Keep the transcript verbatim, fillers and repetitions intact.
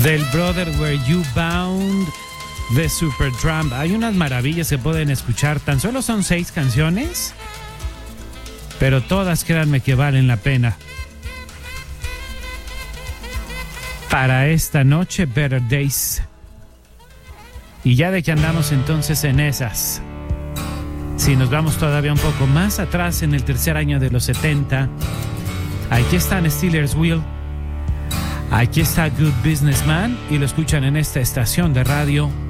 del Brother Were You Bound de Supertramp. Hay unas maravillas que pueden escuchar. Tan solo son seis canciones, pero todas, créanme, que valen la pena. Para esta noche, Better Days. Y ya de que andamos entonces en esas, si nos vamos todavía un poco más atrás, en el tercer año de los setenta, aquí están Steelers Wheel, aquí está Good Businessman, y lo escuchan en esta estación de radio